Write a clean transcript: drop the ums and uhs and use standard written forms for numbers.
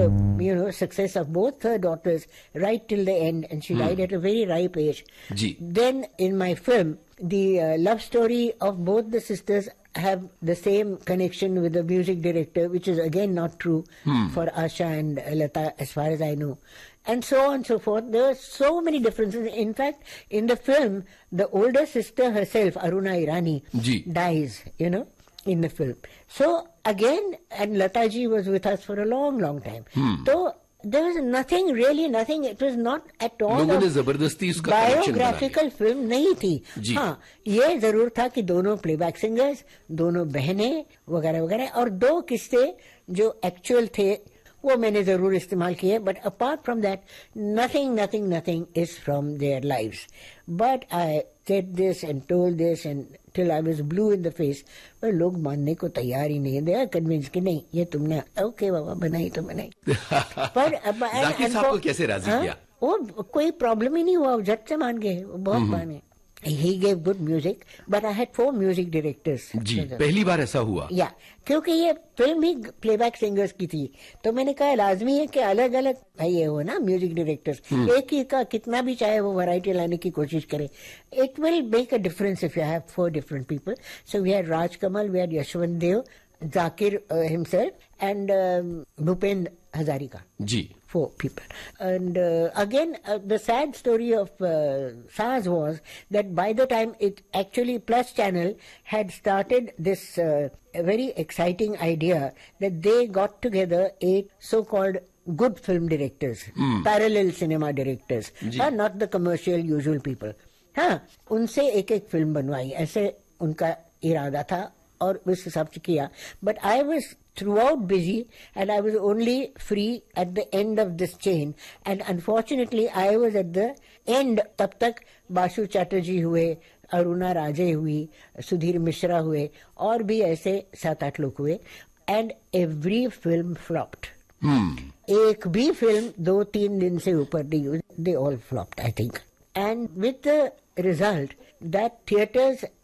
success of both her daughters right till the end, and she died at a very ripe age. Then in my film, the love story of both the sisters have the same connection with the music director, which is again not true for Asha and Lata, as far as I know. And so on and so forth. There are so many differences. In fact, in the film, the older sister herself, Aruna Irani, dies, in the film. So again, and Lataji was with us for a long, long time. So there was nothing. It was not at all biographical film नहीं थी. हाँ, ये जरूर था कि दोनों playback singers, दोनों बहनें वगैरह वगैरह, और दो किस्से जो एक्चुअल थे वो मैंने जरूर इस्तेमाल किए. But apart from that nothing is from their lives. But I said this and told this and till I was blue in the face, पर लोग मानने को तैयार ही नहीं है. They are convinced कि नहीं, ये तुमने ओके बाबा बनाई तो बनाई. पर जाकिर साहब को कैसे राजी किया? वो कोई प्रॉब्लम ही नहीं हुआ, झट से मान गए, बहुत माने. He gave good music, but I had 4 music directors. जी, पहली बार ऐसा हुआ? या क्योंकि ये फिल्म ही प्लेबैक सिंगर्स की थी, तो मैंने कहा लाजमी है कि अलग अलग ये हो ना म्यूजिक डायरेक्टर्स. एक ही का कितना भी चाहे वो वैरायटी लाने की कोशिश करे, it will make a difference if you have 4 different people. So we had Raj Kamal, we had Yashwant Dev, Zakir himself, and Bhupendra Hazarika. Ji. 4 people. And again, the sad story of SARS was that by the time it actually Plus Channel had started this very exciting idea that they got together 8 so-called good film directors, parallel cinema directors, not the commercial usual people. हाँ, उनसे एक film बनवाई, ऐसे उनका इरादा था और उस हिसाब से किया. But I was through out busy and I was only free at the end of this chain. And unfortunately I was at the end. तब तक बासु चैटर्जी हुए, अरुणा राजे हुई, सुधीर मिश्रा हुए, और भी ऐसे 7-8 लोग हुए. And every film flopped. एक भी फिल्म 2-3 दिन से ऊपर नहीं, they all flopped I think. And with the result that theatres